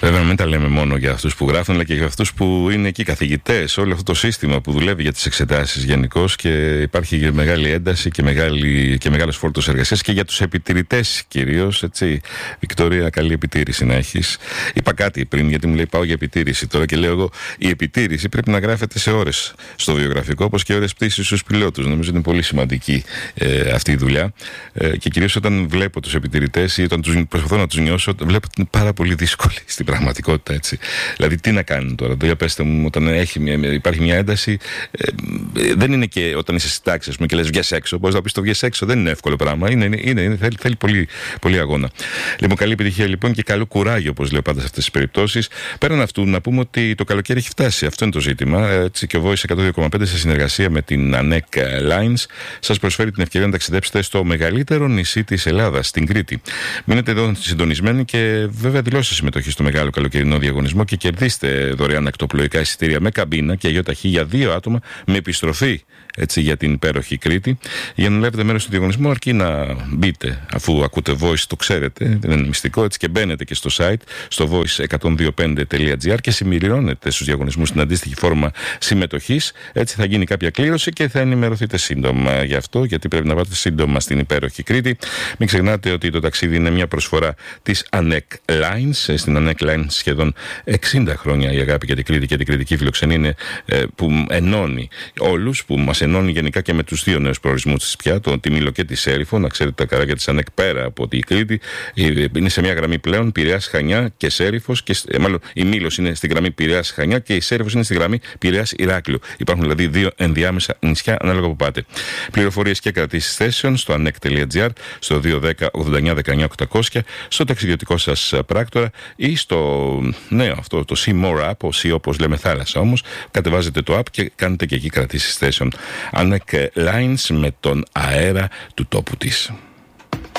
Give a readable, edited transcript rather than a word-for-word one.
Βέβαια, μην τα λέμε μόνο για αυτούς που γράφουν, αλλά και για αυτούς που είναι εκεί καθηγητές. Όλο αυτό το σύστημα που δουλεύει για τις εξετάσεις γενικώς, και υπάρχει μεγάλη ένταση και μεγάλος φόρτος εργασίας και για τους επιτηρητές κυρίως. Έτσι. Βικτωρία, καλή επιτήρηση να έχεις. Είπα κάτι πριν, γιατί μου λέει πάω για επιτήρηση τώρα και λέω εγώ: η επιτήρηση πρέπει να γράφεται σε ώρες στο βιογραφικό, όπως και ώρες πτήσης στους πιλότους. Νομίζω ότι είναι πολύ σημαντική αυτή η δουλειά. Και κυρίως όταν βλέπω τους επιτηρητές ή όταν προσπαθώ να τους νιώσω, βλέπω ότι είναι πάρα πολύ δύσκολη στην πραγματικότητα. Έτσι. Δηλαδή, τι να κάνουν τώρα. Για πέστε μου, όταν υπάρχει μια ένταση, δεν είναι και όταν είσαι στη τάξη και λες βγες έξω. Μπορείς να πεις το βγες έξω, δεν είναι εύκολο πράγμα. Θέλει πολύ, πολύ αγώνα. Λοιπόν, καλή επιτυχία λοιπόν και καλό κουράγιο, όπως λέω πάντα σε αυτές τις περιπτώσεις. Πέραν αυτού, να πούμε ότι το καλοκαίρι έχει φτάσει. Αυτό είναι το ζήτημα. Έτσι, και ο Voice 102,5 σε συνεργασία με την ANEC Lines σας προσφέρει την ευκαιρία να ταξιδέψετε στο μεγαλύτερο νησί της Ελλάδας, στην Κρήτη. Μείνετε εδώ συντονισμένοι και βέβαια δηλώστε συμμετοχή στο μεγάλο καλοκαιρινό διαγωνισμό και κερδίστε δωρεάν ακτοπλοϊκά εισιτήρια με καμπίνα και αγιοταχή για 2 άτομα με επιστροφή, έτσι, για την υπέροχη Κρήτη. Για να λάβετε μέρος στο διαγωνισμό, αρκεί να μπείτε, αφού ακούτε Voice, το ξέρετε, δεν είναι μυστικό, έτσι, και μπαίνετε και στο site, στο voice125.gr και συμπληρώνετε στους διαγωνισμούς την αντίστοιχη φόρμα συμμετοχής. Έτσι θα γίνει κάποια κλήρωση και θα ενημερωθείτε σύντομα γι' αυτό, γιατί πρέπει να πάτε σύντομα στην υπέροχη Κρήτη. Μην ξεχνάτε ότι το ταξίδι είναι μια προσφορά της ANEC Lines. Στην ANEC Lines σχεδόν 60 χρόνια η αγάπη για την Κρήτη και την κρητική φιλοξενία είναι που ενώνει όλους, που μας ενώνει γενικά και με τους 2 νέους προορισμούς της πια, τη Μήλο και τη Σέριφο. Να ξέρετε, τα καράβια της ANEC πέρα από την Κρήτη είναι σε μια γραμμή πλέον Πειραιάς Χανιά και Σέριφος, μάλλον η Μήλος είναι στη γραμμή Πειραιάς Χανιά και η Σέριφος είναι στη γραμμή Πειραιάς Ηράκλειο. Υπάρχουν δηλαδή 2 ενδιάμεσα νησιά ανάλογα που πάτε. Πληροφορίες και κρατήσεις θέσεων στο anek.gr, στο 210-89-19-800, στο ταξιδιωτικό σας πράκτορα ή στο νέο αυτό το Sea More App, όπως λέμε θάλασσα όμως. Κατεβάζετε το app και κάνετε και εκεί κρατήσεις θέσεων. ANEC Lines, με τον αέρα του τόπου της.